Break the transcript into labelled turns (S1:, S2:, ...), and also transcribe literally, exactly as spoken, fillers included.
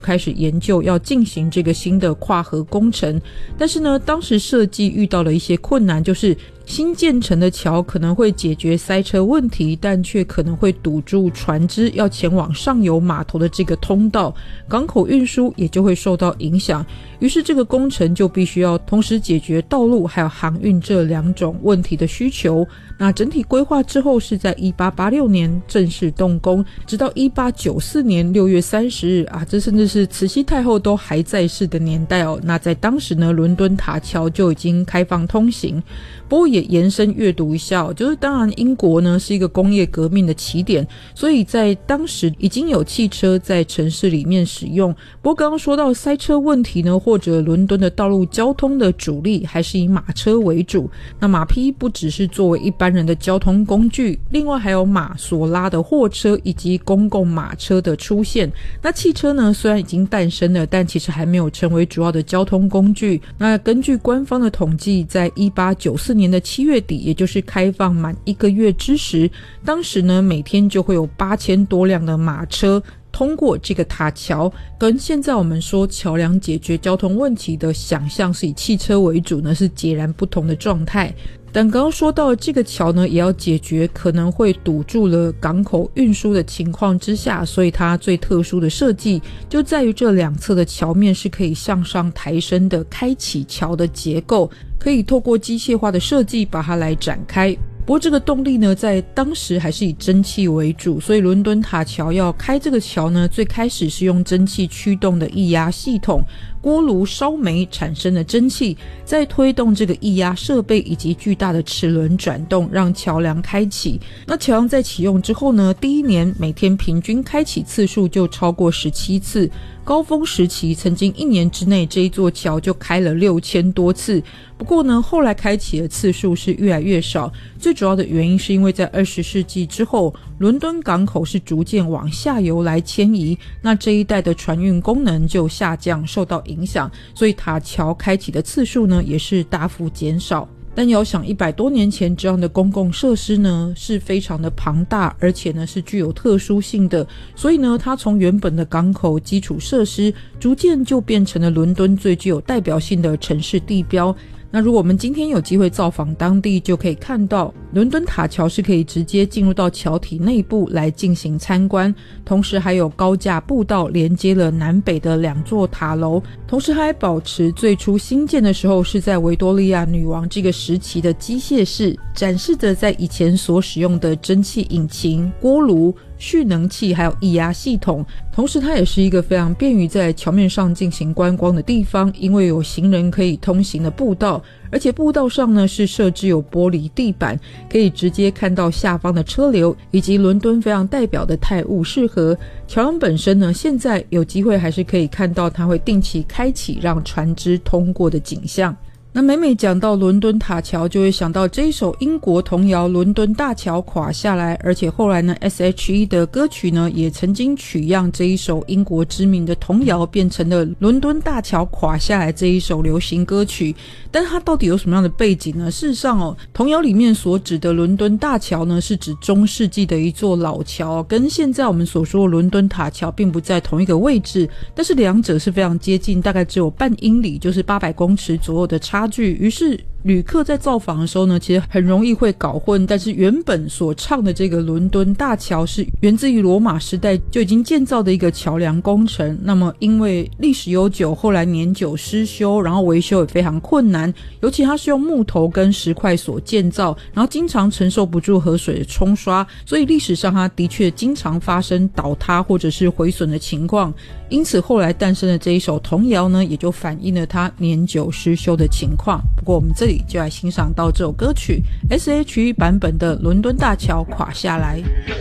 S1: 开始研究要进行这个新的跨河工程。但是呢，当时设计遇到了一些困难，就是新建成的桥可能会解决塞车问题，但却可能会堵住船只要前往上游码头的这个通道，港口运输也就会受到影响。于是这个工程就必须要同时解决道路还有航运这两种问题的需求。那整体规划之后是在一八八六年正式动工，直到一八九四年六月三十日啊，这甚至是慈禧太后都还在世的年代哦。那在当时呢，伦敦塔桥就已经开放通行。不过也延伸阅读一下哦，就是当然英国呢是一个工业革命的起点，所以在当时已经有汽车在城市里面使用。不过刚刚说到塞车问题呢，或者伦敦的道路交通的主力还是以马车为主。那马匹不只是作为一般人的交通工具，另外还有马所拉的货车以及公共马车的出现。那汽车呢虽然已经诞生了，但其实还没有成为主要的交通工具。那根据官方的统计，在一八九四年的七月底，也就是开放满一个月之时，当时呢每天就会有八千多辆的马车通过这个塔桥。跟现在我们说桥梁解决交通问题的想象是以汽车为主呢，是截然不同的状态。但刚刚说到这个桥呢，也要解决可能会堵住了港口运输的情况之下，所以它最特殊的设计就在于这两侧的桥面是可以向上抬升的开启桥的结构，可以透过机械化的设计把它来展开。不过这个动力呢在当时还是以蒸汽为主，所以伦敦塔桥要开这个桥呢，最开始是用蒸汽驱动的液压系统，锅炉烧煤产生的蒸汽，再推动这个液压设备以及巨大的齿轮转动，让桥梁开启。那桥梁在启用之后呢，第一年每天平均开启次数就超过十七次，高峰时期曾经一年之内这一座桥就开了六千多次。不过呢，后来开启的次数是越来越少，最主要的原因是因为在二十世纪之后，伦敦港口是逐渐往下游来迁移，那这一带的船运功能就下降，受到影响，所以塔桥开启的次数呢也是大幅减少。但要想一百多年前这样的公共设施呢是非常的庞大，而且呢是具有特殊性的，所以呢它从原本的港口基础设施逐渐就变成了伦敦最具有代表性的城市地标。那如果我们今天有机会造访当地，就可以看到伦敦塔桥是可以直接进入到桥体内部来进行参观，同时还有高架步道连接了南北的两座塔楼，同时还保持最初兴建的时候是在维多利亚女王这个时期的机械式，展示着在以前所使用的蒸汽引擎、锅炉、蓄能器还有液压系统。同时它也是一个非常便于在桥面上进行观光的地方，因为有行人可以通行的步道，而且步道上呢是设置有玻璃地板，可以直接看到下方的车流以及伦敦非常代表的泰晤士河。桥梁本身呢，现在有机会还是可以看到它会定期开启让船只通过的景象。那每每讲到伦敦塔桥，就会想到这一首英国童谣《伦敦大桥垮下来》，而且后来呢 S H E 的歌曲呢也曾经取样这一首英国知名的童谣，变成了伦敦大桥垮下来这一首流行歌曲。但它到底有什么样的背景呢？事实上哦，童谣里面所指的伦敦大桥呢是指中世纪的一座老桥，跟现在我们所说的伦敦塔桥并不在同一个位置，但是两者是非常接近，大概只有半英里，就是八百公尺左右的差距。于是旅客在造访的时候呢，其实很容易会搞混，但是原本所唱的这个伦敦大桥是源自于罗马时代就已经建造的一个桥梁工程。那么因为历史悠久，后来年久失修，然后维修也非常困难，尤其它是用木头跟石块所建造，然后经常承受不住河水的冲刷，所以历史上它的确经常发生倒塌或者是毁损的情况。因此后来诞生的这一首童谣呢，也就反映了它年久失修的情况。不过我们这里就来欣赏到这首歌曲 S H E 版本的《伦敦大桥垮下来》。